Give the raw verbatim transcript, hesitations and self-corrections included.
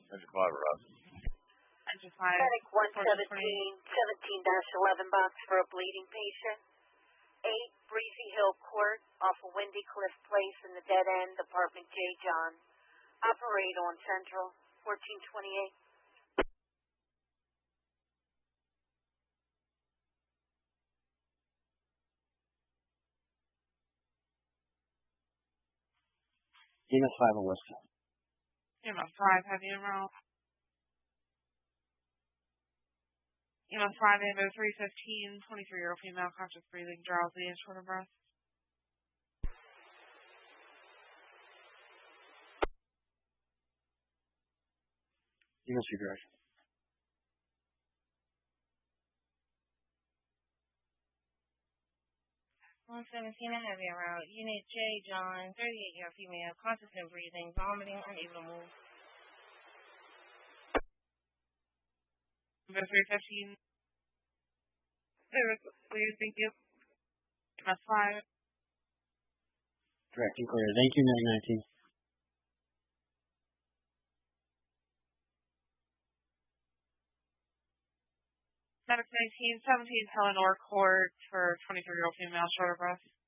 Engine five, Russ. Engine five. Medic one seventeen, seventeen dash eleven box for a bleeding patient. eight Breezy Hill Court off of Windy Cliff Place in the dead end, apartment J. John. Operate on Central, fourteen twenty-eight. E M S five on West. E M S five, heavy en route. E M S five, Amber three fifteen, twenty-three-year-old female, conscious breathing, drowsy, and short of breath. E M S three direct. one seventeen, a heavy en route. Unit J. John, thirty-eight-year-old female, conscious and breathing, vomiting, unable to move. Amber three fifteen. Please, thank you. E M S five. Direct and clear. Thank you, nine nineteen. Medic nineteen seventeen, Eleanor Court for twenty-three-year-old female, short of breath.